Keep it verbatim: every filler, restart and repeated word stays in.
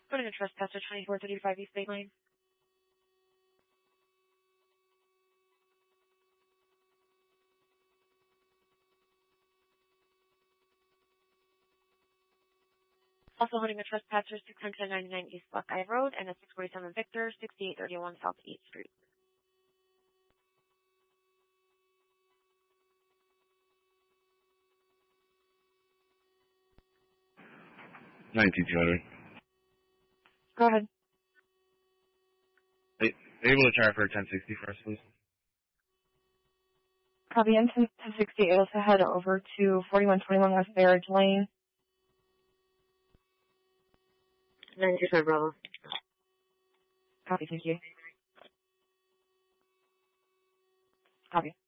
Put in a trespasser, twenty-four thirty-five East State Lane. Also holding a trespasser, six ninety-nine East Buckeye Road, and a six forty-seven Victor, sixty-eight thirty-one South eighth Street. nineteen two hundred. Go ahead. Are you able to try for ten sixty for us, please? Copy, in ten sixty, able to head over to forty-one twenty-one West Barrage Lane. ninety-two Bravo. Copy, thank you. Copy.